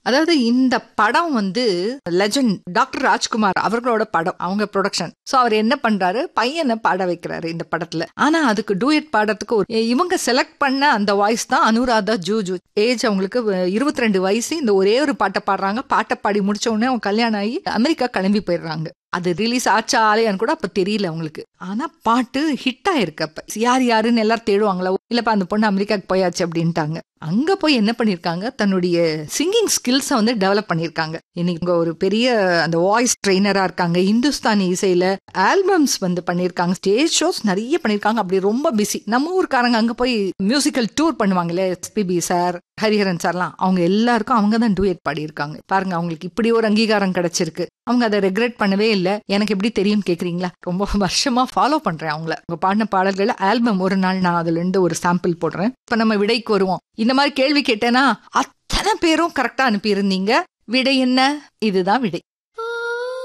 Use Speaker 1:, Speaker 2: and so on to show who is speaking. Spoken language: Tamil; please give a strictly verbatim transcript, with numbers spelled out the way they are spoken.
Speaker 1: அதாவது இந்த படம் வந்து லெஜண்ட் டாக்டர் ராஜ்குமார் அவர்களோட படம், அவங்க ப்ரொடக்ஷன். சோ அவர் என்ன பண்றாரு, பையனை பாட வைக்கிறாரு இந்த படத்துல. ஆனா அதுக்கு டூயட் பாடுறதுக்கு ஒரு இவங்க செலக்ட் பண்ண அந்த வாய்ஸ் தான் அனுராதா ஜூஜு. ஏஜ் அவங்களுக்கு இருபத்தி ரெண்டு வயசு. இந்த ஒரே ஒரு பாட்டை பாடுறாங்க. பாட்டை பாடி முடிச்ச உடனே அவங்க கல்யாணம் ஆகி அமெரிக்கா கிளம்பி போயிடுறாங்க. அது ரிலீஸ் ஆச்சா ஆலையான்னு கூட அப்ப தெரியல அவங்களுக்கு. ஆனா பாட்டு ஹிட் ஆயிருக்கு. அப்ப யார் யாருன்னு எல்லாரும் தேடுவாங்களா, இல்லப்பா அந்த பொண்ணு அமெரிக்காக்கு போயாச்சு அப்படின்ட்டாங்க. அங்க போய் என்ன பண்ணிருக்காங்க, தன்னுடைய சிங்கிங் ஸ்கில்ஸை வந்து டெவலப் பண்ணிருக்காங்க. இன்னைக்கு ஒரு பெரிய அந்த வாய்ஸ் ட்ரெயினரா இருக்காங்க. இந்துஸ்தானி இசையில ஆல்பம்ஸ் வந்து பண்ணிருக்காங்க. ஸ்டேஜ் ஷோஸ் நிறைய பண்ணிருக்காங்க. அப்படி ரொம்ப பிஸி. நம்ம ஊருக்காரங்க அங்க போய் மியூசிக்கல் டூர் பண்ணுவாங்களே, எஸ்பிபி சார், ஹரிஹரன் சார்லாம், அவங்க எல்லாருக்கும் அவங்க தான் டூயட் பாடி இருக்காங்க. பாருங்க, அவங்களுக்கு இப்படி ஒரு அங்கீகாரம் கிடைச்சிருக்கு. அவங்க அதை ரெக்ரெட் பண்ணவே இல்லை. எனக்கு எப்படி தெரியும் கேக்குறீங்களா? ரொம்ப வருஷமா ஃபாலோ பண்றேன் அவங்கள. அவங்க பாடின பாடல்கள் ஆல்பம் ஒரு நாள் நான் அதுல இருந்து ஒரு சாம்பிள் போடுறேன். இப்ப நம்ம விடைக்கு வருவோம். இந்த மாதிரி கேள்வி கேட்டேன்னா அத்தனை பேரும் கரெக்டா அனுப்பி இருந்தீங்க. விடை என்ன? இதுதான் விடை.